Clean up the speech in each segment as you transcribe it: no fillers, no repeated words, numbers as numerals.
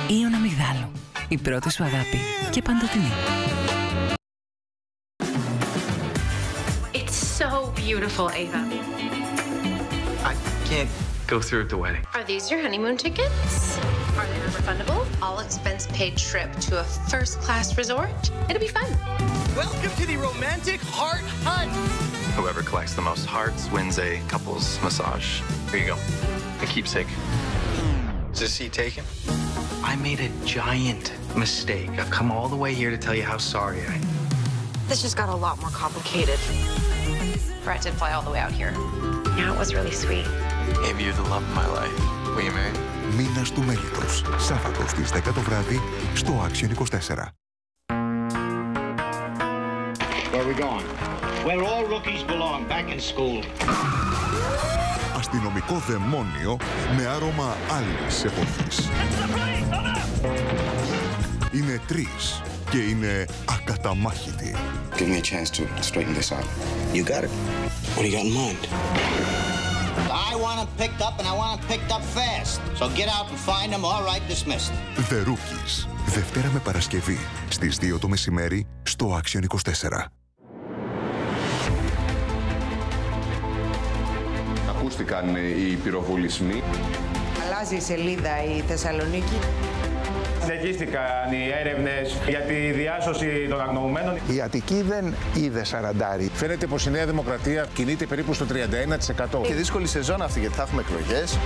Ήων Αμυγδάλου. Η πρώτη σου αγάπη και παντοτινή. It's so beautiful, Ava. I can't go through with the wedding. Are these your honeymoon tickets? Are they non-refundable? All expense paid trip to a first-class resort? It'll be fun. Welcome to the romantic heart hunt. Whoever collects the most hearts wins a couple's massage. Here you go. A keepsake. Is this seat taken? I made a giant mistake. I've come all the way here to tell you how sorry I am. This just got a lot more complicated. Brett did fly all the way out here. Yeah, it was really sweet. Gave you the love of my life. Will you marry me? Μήνας του μέλιτος. Σάββατο στις 10 το βράδυ στο Action 24. Where are we going? Where all rookies belong, back in school. Αστυνομικό δαιμόνιο με άρωμα άλλης εποχής. Είναι τρεις και είναι ακαταμάχητοι. Give me a chance to straighten this out. You got it. What do you got in mind? I want them picked up and I want them picked up fast. So get out and find them. All right, dismissed. The Rookies. Δευτέρα με Παρασκευή στις 2 το μεσημέρι στο Action 24. Ακούστηκαν οι πυροβολισμοί. Αλλάζει η σελίδα η Θεσσαλονίκη. Συνεχίστηκαν οι έρευνες για τη διάσωση των αγνοωμένων. Η Αττική δεν είδε σαραντάρι. Φαίνεται πως η Νέα Δημοκρατία κινείται περίπου στο 31%. Και δύσκολη σεζόν αυτή γιατί θα έχουμε εκλογές.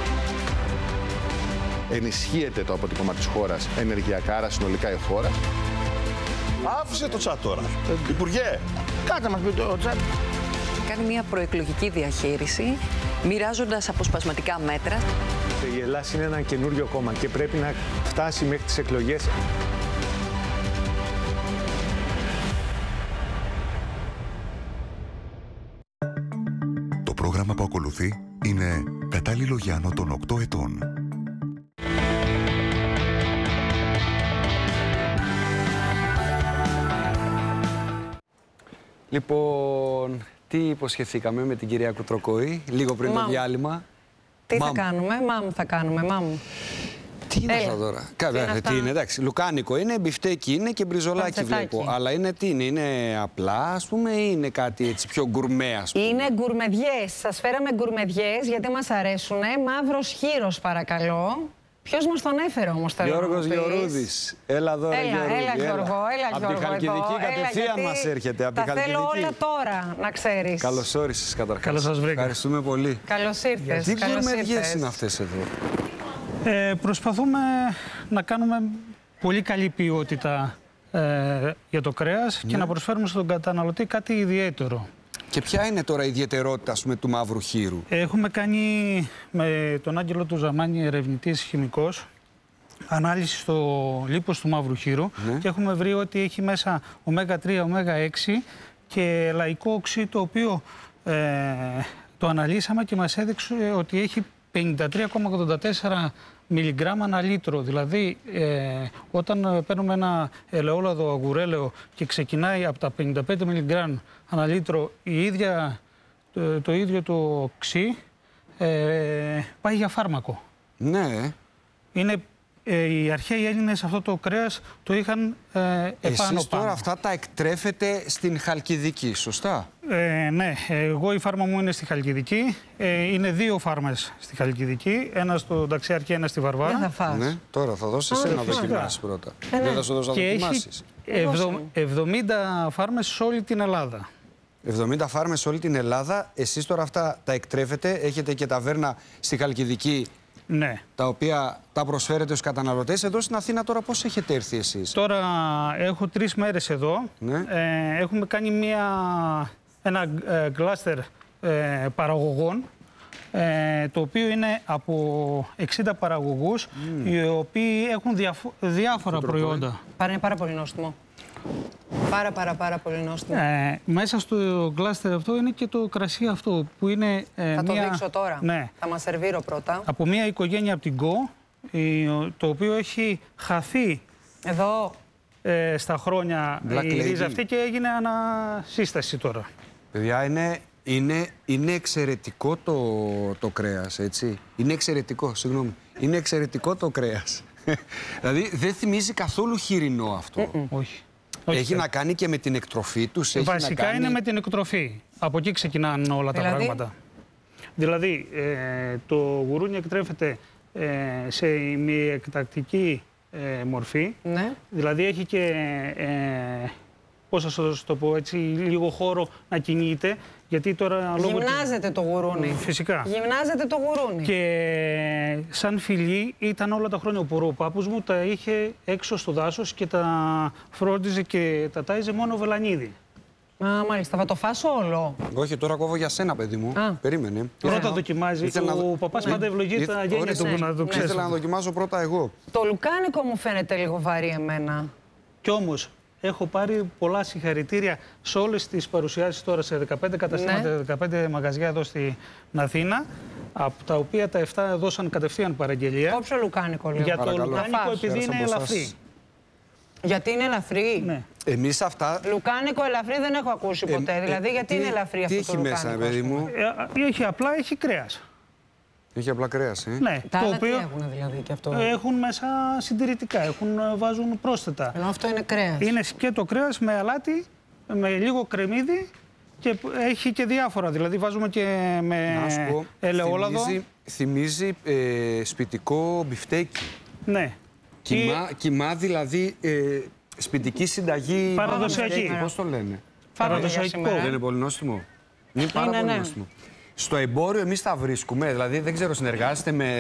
Ενισχύεται το αποτύπωμα της χώρας ενεργειακά, άρα συνολικά η χώρα. Άφησε το τσάτ τώρα. Υπουργέ. Κάτσε μας πει το τσάτ. Κάνει μια προεκλογική διαχείριση, μοιράζοντας αποσπασματικά μέτρα. Η Ελλάδα είναι ένα καινούριο κόμμα και πρέπει να φτάσει μέχρι τις εκλογές. Το πρόγραμμα που ακολουθεί είναι κατάλληλο για άνω των 8 ετών. Λοιπόν, τι υποσχεθήκαμε με την κυρία Κουτροκοή λίγο πριν το διάλειμμα? Τι θα κάνουμε, θα κάνουμε, Τι είναι αυτά τώρα? Τι είναι, εντάξει, λουκάνικο είναι, μπιφτέκι είναι και μπριζολάκι βλέπω. Αλλά είναι τι είναι απλά, ας πούμε, ή είναι κάτι έτσι πιο γκουρμέ, ας πούμε? Είναι γκουρμεδιές. Σας φέραμε γκουρμεδιές γιατί μας αρέσουνε. Μαύρος χείρος, παρακαλώ. Ποιος μας τον έφερε όμως τώρα? Γιώργος Γεωρούδης. Έλα εδώ, Γιώργο, από τη Χαλκιδική κατευθείαν μας έρχεται. Τα θέλω όλα τώρα, να ξέρεις. Καλώς όρισες καταρχάς. Καλώς σας βρήκα. Ευχαριστούμε πολύ. Καλώς ήρθες. Τι γκουρμεδιές είναι αυτές εδώ? Προσπαθούμε να κάνουμε πολύ καλή ποιότητα για το κρέας και να προσφέρουμε στον καταναλωτή κάτι ιδιαίτερο. Και ποια είναι τώρα η ιδιαιτερότητα, ας πούμε, του μαύρου χείρου? Έχουμε κάνει με τον Άγγελο του Ζαμάνη, ερευνητής χημικός, ανάλυση στο λίπος του μαύρου χείρου και έχουμε βρει ότι έχει μέσα ω3, ω6 και λαϊκό οξύ, το οποίο το αναλύσαμε και μας έδειξε ότι έχει 53,84 μιλιγκράμμα ανά λίτρο. Δηλαδή, όταν παίρνουμε ένα ελαιόλαδο αγουρέλαιο και ξεκινάει από τα 55 μιλιγκράμμ ανά λίτρο το ίδιο το οξύ, πάει για φάρμακο. Ναι. Είναι, οι αρχαίοι Έλληνες αυτό το κρέας το είχαν επάνω. Εσείς τώρα αυτά τα εκτρέφετε στην Χαλκιδική, σωστά? Ναι, εγώ η φάρμα μου είναι στη Χαλκιδική. Είναι 2 φάρμες στη Χαλκιδική. Ένα στο Ταξιάρχη, ένα στη Βαρβάρα. Δεν θα φας. Ναι, τώρα θα δώσεις ένα δοκιμάσεις πρώτα. Δεν θα σου δώσω να δοκιμάσεις. Έχει 70 φάρμες σε όλη την Ελλάδα. 70 φάρμες σε όλη την Ελλάδα. Εσείς τώρα αυτά τα εκτρέφετε. Έχετε και ταβέρνα στη Χαλκιδική. Ναι. Τα οποία τα προσφέρετε στους καταναλωτές. Εδώ στην Αθήνα τώρα πώς έχετε έρθει εσείς? Τώρα έχω 3 μέρες εδώ. Ναι. Έχουμε κάνει ένα κλάστερ παραγωγών, το οποίο είναι από 60 παραγωγούς, οι οποίοι έχουν διάφορα προϊόντα. Είναι πάρα πολύ νόστιμο. Πάρα πολύ νόστιμο. Μέσα στο κλάστερ αυτό είναι και το κρασί αυτό που είναι. Θα το δείξω τώρα. Ναι. Θα μας σερβίρω πρώτα. Από μια οικογένεια από την ΚΟ, το οποίο έχει χαθεί εδώ στα χρόνια η ρίζα αυτή και έγινε ανασύσταση τώρα. Παιδιά, είναι εξαιρετικό το κρέας, έτσι. Είναι εξαιρετικό, συγγνώμη. Είναι εξαιρετικό το κρέας. Δηλαδή δεν θυμίζει καθόλου χοιρινό αυτό. Όχι. Έχει να κάνει και με την εκτροφή τους. Βασικά είναι με την εκτροφή. Από εκεί ξεκινάνε όλα τα πράγματα. Δηλαδή, το γουρούνι εκτρέφεται σε ημιεκτακτική μορφή. Ναι. Δηλαδή έχει και, πώς θα σας το πω έτσι, λίγο χώρο να κινείται. Γιατί τώρα, γυμνάζεται το γουρούνι. Φυσικά. Γυμνάζεται το γουρούνι. Και σαν φιλί ήταν όλα τα χρόνια ο πάππους μου, τα είχε έξω στο δάσος και τα φρόντιζε και τα τάιζε μόνο βελανίδι. Μάλιστα, θα το φάσω όλο. Όχι, τώρα κόβω για σένα, παιδί μου. Περίμενε. Πρώτα δοκιμάζει. Ο παπάς πάντα ευλογεί τα γένια του να το ξέρει. Ήθελα να δοκιμάζω πρώτα εγώ. Το λουκάνικο μου φαίνεται λίγο βαρύ εμένα. Κι όμως έχω πάρει πολλά συγχαρητήρια σε όλες τις παρουσιάσεις τώρα σε 15 καταστήματα, 15 μαγαζιά εδώ στην Αθήνα, από τα οποία τα 7 δώσαν κατευθείαν παραγγελία. Κόψω λουκάνικο λίγο. Για το λουκάνικο επειδή είναι ελαφρύ. Γιατί είναι ελαφρύ. Ναι. Εμείς αυτά... Λουκάνικο ελαφρύ δεν έχω ακούσει ποτέ. Δηλαδή γιατί είναι ελαφρύ αυτό το λουκάνικο. Τι έχει μέσα, παιδί μου. Έχει απλά, έχει κρέας. Έχει απλά κρέας, Ναι, τα το άλλα οποίο τι έχουν δηλαδή και αυτό. Έχουν μέσα συντηρητικά, βάζουν πρόσθετα. Ενώ αυτό είναι κρέας. Είναι και το κρέας με αλάτι, με λίγο κρεμμύδι και έχει και διάφορα. Δηλαδή βάζουμε και με ελαιόλαδο. Θυμίζει σπιτικό μπιφτέκι. Ναι. Κιμά δηλαδή σπιτική συνταγή. Παραδοσιακή. Πώς το λένε. Παραδοσιακό. Δεν είναι πολύ νόστιμο. Είναι πάρα πολύ νόστιμο. Στο εμπόριο εμείς τα βρίσκουμε, δηλαδή δεν ξέρω, συνεργάζεστε με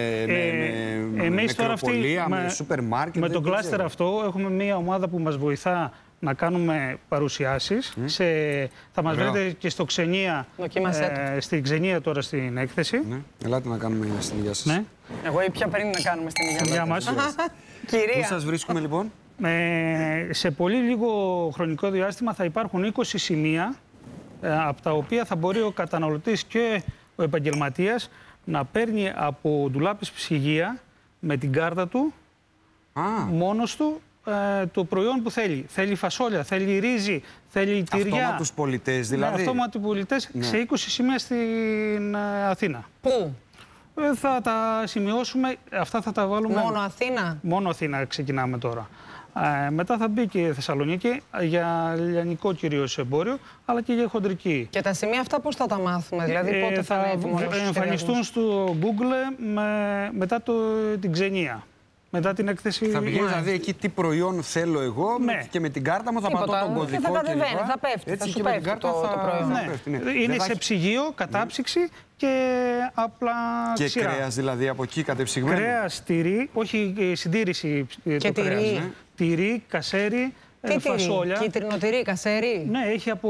νεκροπολία, με σούπερ μάρκετ. Με τον κλάστερ αυτό έχουμε μια ομάδα που μας βοηθά να κάνουμε παρουσιάσεις. Θα μας βρείτε και στο Ξενία, στην Ξενία τώρα στην έκθεση. Ναι. Ελάτε να κάνουμε στην υγεία σας. Ναι. Εγώ ποια πριν να κάνουμε στην υγεία μας. Κυρία. Πού σας βρίσκουμε λοιπόν? Σε πολύ λίγο χρονικό διάστημα θα υπάρχουν 20 σημεία από τα οποία θα μπορεί ο καταναλωτής και ο επαγγελματίας να παίρνει από ντουλάπες ψυγεία με την κάρτα του μόνος του το προϊόν που θέλει. Θέλει φασόλια, θέλει ρύζι, θέλει τυριά. Αυτόματους πολιτές δηλαδή. Αυτόματοι πολιτές σε 20 σημεία στην Αθήνα. Πού? Θα τα σημειώσουμε, αυτά θα τα βάλουμε... Μόνο Αθήνα? Μόνο Αθήνα ξεκινάμε τώρα. Μετά θα μπει και η Θεσσαλονίκη για λιανικό κυρίως εμπόριο, αλλά και για χοντρική. Και τα σημεία αυτά πώς θα τα μάθουμε, δηλαδή πότε θα εμφανιστούν στο Google μετά την Ξενία. Μετά την έκθεση. Θα πηγαίνει δηλαδή εκεί τι προϊόν θέλω εγώ και με την κάρτα μου θα πατώ τον κωδικό. Θα κατεβαίνει, θα πέφτει. Έτσι θα και με την κάρτα το προϊόν. Ναι. Είναι σε ψυγείο, κατάψυξη και απλά ξηρά. Και κρέας δηλαδή από εκεί κατεψυγμένο. Κρέας, τυρί, όχι συντήρηση και το κρέας. Τυρί, κασέρι, φασόλια. Κίτρινο τυρί, κασέρι. Ναι, έχει από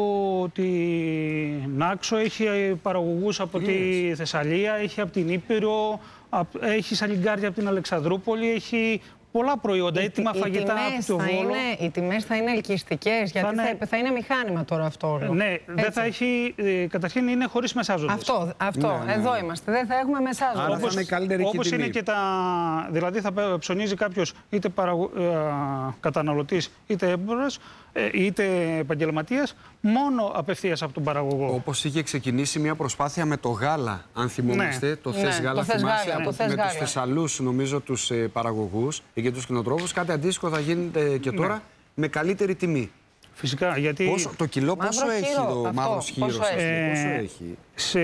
την Άξο, έχει παραγωγούς από τη Θεσσαλία, έχει από την Ήπειρο, έχει σαλιγκάρια από την Αλεξανδρούπολη, έχει πολλά προϊόντα, έτοιμα φαγητά από το Βόλο. Οι τιμές θα είναι ελκυστικές, γιατί θα είναι μηχάνημα τώρα αυτό. Ναι, δεν θα έχει, καταρχήν είναι χωρίς μεσάζοντες. Αυτό, εδώ είμαστε, δεν θα έχουμε μεσάζοντες. Όπως είναι και τα, δηλαδή θα ψωνίζει κάποιος είτε καταναλωτής είτε έμπορος, είτε επαγγελματίας, μόνο απευθείας από τον παραγωγό. Όπως είχε ξεκινήσει μια προσπάθεια με το γάλα, αν θυμόμαστε, το Θες Γάλα, θυμάσαι, με τους Θεσσαλούς, νομίζω, τους παραγωγούς και τους κτηνοτρόφους, κάτι αντίστοιχο θα γίνεται και τώρα με καλύτερη τιμή. Φυσικά, γιατί... Το κιλό πόσο έχει το μαύρος χείρος, πόσο έχει? Σε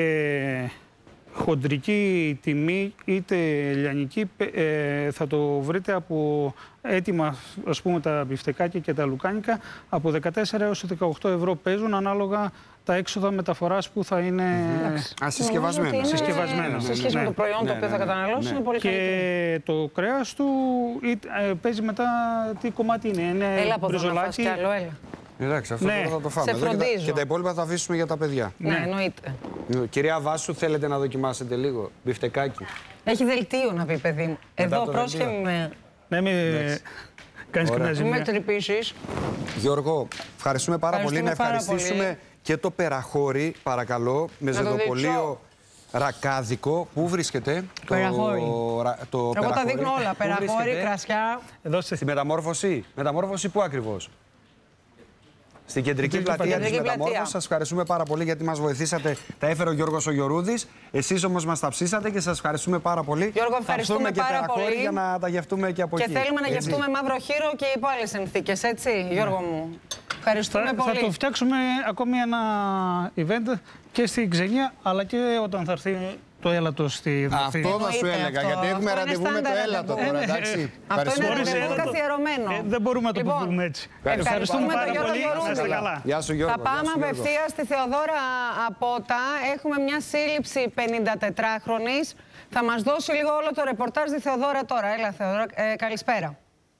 χοντρική τιμή είτε λιανική θα το βρείτε από έτοιμα, ας πούμε, τα μπιφτεκάκια και τα λουκάνικα από 14 έως 18 ευρώ παίζουν ανάλογα τα έξοδα μεταφοράς που θα είναι συσκευασμένα. Σε σχέση με το προϊόν το οποίο θα καταναλώσει είναι πολύ καλύτερο. Και το κρέας του παίζει μετά τι κομμάτι είναι. Έλα από εδώ να φας κι άλλο, έλα. Εντάξει, αυτό τώρα θα το φάμε. Και τα υπόλοιπα θα αφήσουμε για τα παιδιά. Ναι, εννοείται. Κυρία Βάσου, θέλετε να δοκιμάσετε λίγο μπιφτεκάκι? Έχει δελτίο να πει, παιδί μου. Εδώ πρόσχε με... Ναι, κάνεις καμιά ζημιά. Με τρυπήσεις. Γιώργο, ευχαριστούμε πάρα πολύ. Να ευχαριστήσουμε και το Περαχώρι, παρακαλώ, με ζεδοπολείο Ρακάδικο. Πού βρίσκεται? Περαχώρι. Εγώ τα δείχνω όλα. Περαχώρι, κρασιά. Εδώ στη μεταμόρφωση. Μεταμόρφωση πού ακριβώς? Στην κεντρική πλατεία της Μεταμόρφωσης. Σας ευχαριστούμε πάρα πολύ γιατί μας βοηθήσατε. Τα έφερε ο Γιώργος ο Γιωρούδης. Εσείς όμως μας τα ψήσατε και σας ευχαριστούμε πάρα πολύ. Γιώργο, ευχαριστούμε πάρα πολύ. Για να τα γευτούμε και από εκεί. Και θέλουμε να γευτούμε μαύρο χείρο και υπό άλλες συνθήκες, έτσι, Γιώργο μου. Ευχαριστούμε πολύ. Θα το φτιάξουμε ακόμη ένα event και στην Ξενία, αλλά και όταν θα έρθει το έλατο στη Δαφή. Αυτό θα σου έλεγα, γιατί έχουμε ραντεβού με το έλατο τώρα, εντάξει. Αυτό είναι ραντεβού καθιερωμένο. Δεν μπορούμε να το πούμε έτσι. Ευχαριστούμε τον Γιώργο Γιωρούδη. Γεια σου Γιώργο. Θα πάμε απευθείας στη Θεοδώρα Απότα. Έχουμε μια σύλληψη 54χρονης. Θα μας δώσει λίγο όλο το ρεπορτάζ στη Θεοδώρα τώρα. Έλα Θεοδώρα, καλησπέρα.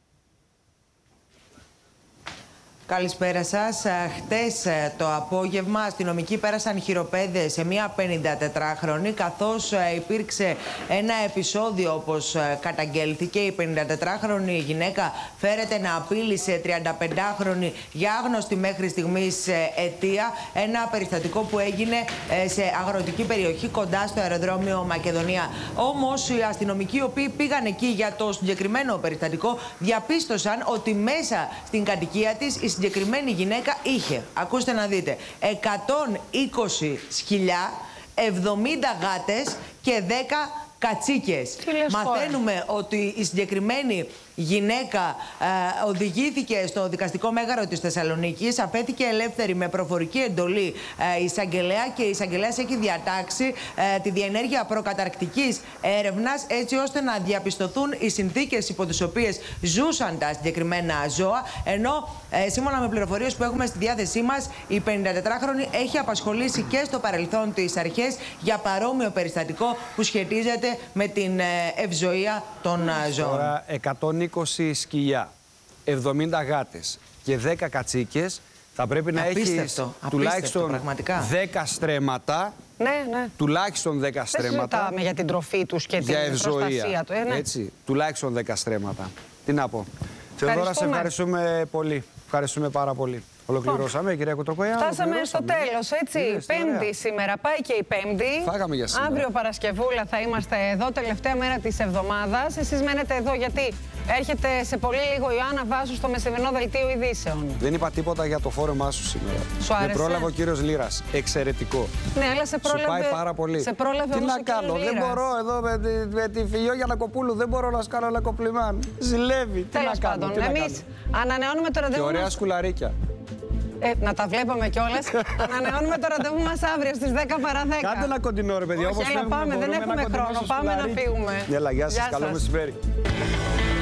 Καλησπέρα σας. Χτες το απόγευμα αστυνομικοί πέρασαν χειροπέδες σε μια 54χρονη, καθώς υπήρξε ένα επεισόδιο όπως καταγγέλθηκε. Η 54χρονη γυναίκα φέρεται να απείλησε 35χρονη για άγνωστη μέχρι στιγμής αιτία. Ένα περιστατικό που έγινε σε αγροτική περιοχή κοντά στο αεροδρόμιο Μακεδονία. Όμως οι αστυνομικοί οι οποίοι πήγαν εκεί για το συγκεκριμένο περιστατικό διαπίστωσαν ότι μέσα στην κατοικία της η συγκεκριμένη γυναίκα είχε, ακούστε να δείτε, 120 σκυλιά, 70 γάτες και 10 κατσίκες. Μαθαίνουμε ότι η συγκεκριμένη γυναίκα οδηγήθηκε στο δικαστικό μέγαρο της Θεσσαλονίκης, αφέθηκε ελεύθερη με προφορική εντολή εισαγγελέα και η εισαγγελέας έχει διατάξει τη διενέργεια προκαταρκτικής έρευνας έτσι ώστε να διαπιστωθούν οι συνθήκες υπό τις οποίες ζούσαν τα συγκεκριμένα ζώα, ενώ σύμφωνα με πληροφορίες που έχουμε στη διάθεσή μας η 54χρονη έχει απασχολήσει και στο παρελθόν τις αρχές για παρόμοιο περιστατικό που σχετίζεται με την ευζοία των ζώων. Τώρα 120 σκυλιά, 70 γάτες και 10 κατσίκες θα πρέπει να έχεις τουλάχιστον 10 στρέμματα. Ναι, ναι. Τουλάχιστον 10 στρέμματα. Δεν συζητάμε για την τροφή τους και την προστασία του. Ναι. Έτσι, τουλάχιστον 10 στρέμματα. Τι να πω. Θεοδώρα, σε ευχαριστούμε πολύ. Ευχαριστούμε πάρα πολύ. Ολοκληρώσαμε, κυρία Κοτροκοέα. Φτάσαμε στο τέλος, έτσι. Πέμπτη σήμερα, πάει και η Πέμπτη. Φάγαμε για σήμερα. Αύριο Παρασκευούλα θα είμαστε εδώ, τελευταία μέρα της εβδομάδας. Εσείς μένετε εδώ γιατί έρχεται σε πολύ λίγο η Ιωάννα Βάσου στο μεσημερινό δελτίο ειδήσεων. Δεν είπα τίποτα για το φόρεμά σου σήμερα. Σου άρεσε? Με πρόλαβε ο κύριος Λύρας. Εξαιρετικό. Ναι, αλλά σε πρόλαβε. Σου πάει πάρα πολύ. Σε πρόλαβε. Τι να κάνω, δεν μπορώ εδώ με τη Φιλιό Γιαννακοπούλου, δεν μπορώ να σου κάνω ένα κοπλιμάν. Ζηλεύει. Τι να κάνω. Εμείς ανανεώνουμε το ραντεβού. Και ωραία σκουλαρίκια. Να τα βλέπαμε κιόλας. Ανανεώνουμε το ραντεβού μας αύριο στις 10 παρά 10. Κάντε ένα κοντινό ρε παιδιά. Όχι, έλα, πάμε, δεν έχουμε χρόνο. Πάμε να φύγουμε. Γεια σας, καλό μεσημέρι.